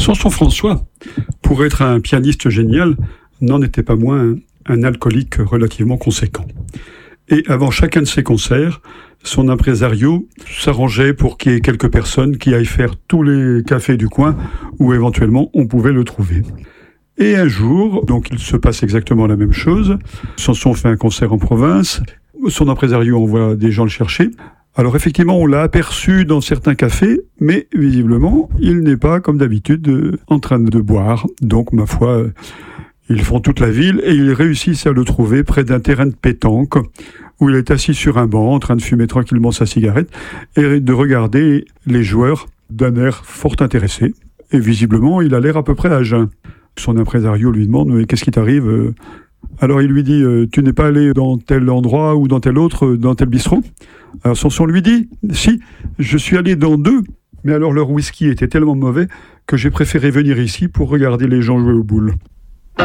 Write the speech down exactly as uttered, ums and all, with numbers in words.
Samson François, pour être un pianiste génial, n'en était pas moins un, un alcoolique relativement conséquent. Et avant chacun de ses concerts, son impresario s'arrangeait pour qu'il y ait quelques personnes qui aillent faire tous les cafés du coin où éventuellement on pouvait le trouver. Et un jour, donc il se passe exactement la même chose, Samson fait un concert en province, son impresario envoie des gens le chercher. Alors effectivement, on l'a aperçu dans certains cafés, mais visiblement, il n'est pas, comme d'habitude, euh, en train de boire. Donc, ma foi, euh, ils font toute la ville et ils réussissent à le trouver près d'un terrain de pétanque, où il est assis sur un banc, en train de fumer tranquillement sa cigarette, et de regarder les joueurs d'un air fort intéressé. Et visiblement, il a l'air à peu près à jeun. Son impresario lui demande « Mais qu'est-ce qui t'arrive ?» Alors il lui dit euh, « Tu n'es pas allé dans tel endroit ou dans tel autre, euh, dans tel bistrot ?» Alors Samson lui dit « Si, je suis allé dans deux, mais alors leur whisky était tellement mauvais que j'ai préféré venir ici pour regarder les gens jouer aux boules. »